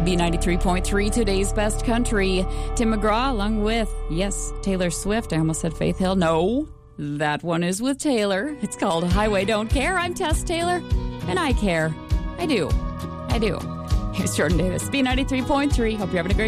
B93.3, today's best country. Tim McGraw along with, yes, Taylor Swift. I almost said Faith Hill. No, that one is with Taylor. It's called Highway Don't Care. I'm Tess Taylor, and I care. I do. Here's Jordan Davis, B93.3. Hope you're having a great